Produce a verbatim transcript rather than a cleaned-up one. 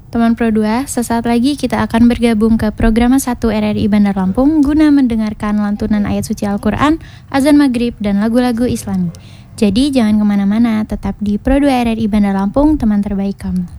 Teman Pro dua, sesaat lagi kita akan bergabung ke program satu R R I Bandar Lampung guna mendengarkan lantunan ayat suci Al-Quran, azan maghrib, dan lagu-lagu Islami. Jadi jangan kemana-mana, tetap di Pro dua R R I Bandar Lampung, teman terbaik kamu.